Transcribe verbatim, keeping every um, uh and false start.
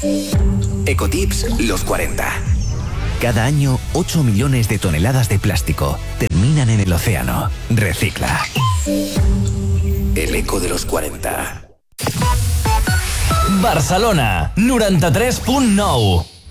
Ecotips los cuarenta. Cada año, ocho millones de toneladas de plástico terminan en el océano. Recicla. El eco de los cuarenta. Barcelona, noranta-tres punt nou.